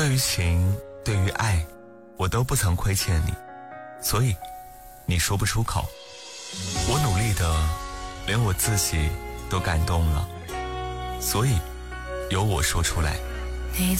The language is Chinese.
对于情，对于爱，我都不曾亏欠你，所以你说不出口。我努力的连我自己都感动了，所以由我说出来。 你